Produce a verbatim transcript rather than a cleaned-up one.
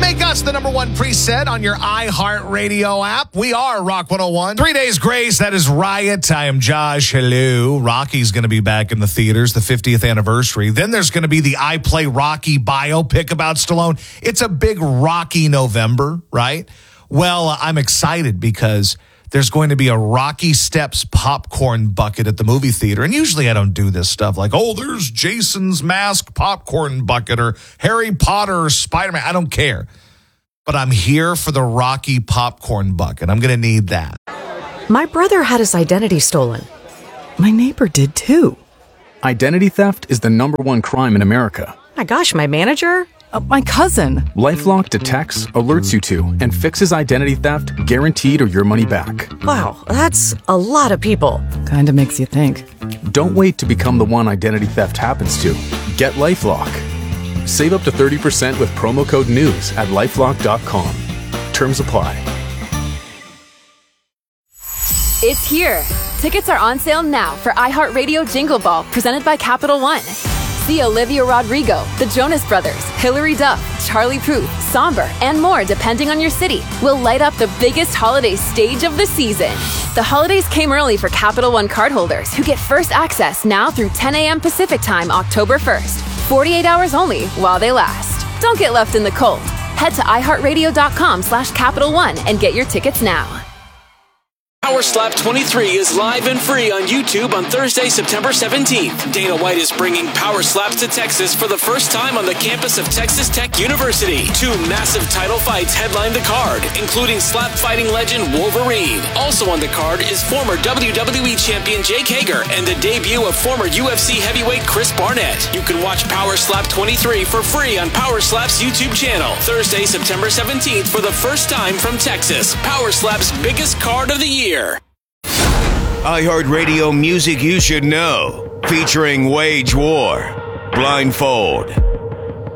Make us the number one preset on your iHeartRadio app. We are Rock one oh one. Three Days Grace, that is Riot. I am Josh. Hello. Rocky's going to be back in the theaters, the fiftieth anniversary. Then there's going to be the I Play Rocky biopic about Stallone. It's a big Rocky November, right? Well, I'm excited because there's going to be a Rocky Steps popcorn bucket at the movie theater. And usually I don't do this stuff like, oh, there's Jason's Mask popcorn bucket or Harry Potter or Spider-Man. I don't care. But I'm here for the Rocky popcorn bucket. I'm going to need that. My brother had his identity stolen. My neighbor did too. Identity theft is the number one crime in America. My gosh, my manager? Uh, my cousin. LifeLock detects, alerts you to, and fixes identity theft guaranteed or your money back. Wow, that's a lot of people. Kinda makes you think. Don't wait to become the one identity theft happens to. Get LifeLock. Save up to thirty percent with promo code NEWS at lifelock dot com. Terms apply. It's here. Tickets are on sale now for iHeartRadio Jingle Ball, presented by Capital One. See Olivia Rodrigo, the Jonas Brothers, Hilary Duff, Charlie Puth, Somber, and more depending on your city will light up the biggest holiday stage of the season. The holidays came early for Capital One cardholders who get first access now through ten a.m. Pacific Time, October first. forty-eight hours only while they last. Don't get left in the cold. Head to iHeartRadio.com slash Capital One and get your tickets now. Power Slap twenty-three is live and free on YouTube on Thursday, September seventeenth. Dana White is bringing Power Slaps to Texas for the first time on the campus of Texas Tech University. Two massive title fights headline the card, including slap fighting legend Wolverine. Also on the card is former W W E champion Jake Hager and the debut of former U F C heavyweight Chris Barnett. You can watch Power Slap twenty-three for free on Power Slap's YouTube channel. Thursday, September seventeenth for the first time from Texas. Power Slap's biggest card of the year. iHeartRadio music you should know, featuring Wage War, Blindfold,